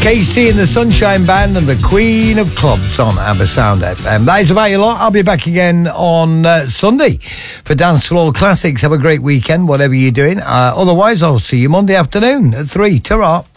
KC and the Sunshine Band and the Queen of Clubs on ABBA Sound FM. That is about your lot. I'll be back again on Sunday for Dance Floor Classics. Have a great weekend, whatever you're doing. Otherwise, I'll see you Monday afternoon at 3. Ta-ra.